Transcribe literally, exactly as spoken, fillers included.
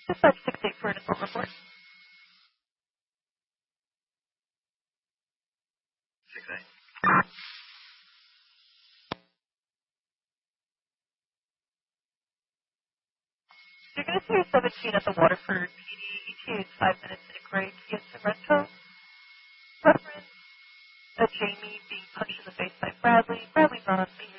Dispatch six eight for an assault report. six eight. You're going to see seventeen at the Waterford P D. E T is five minutes in a gray Kia Sorento. Reference a Jamie being punched in the face by Bradley. Bradley's not on scene.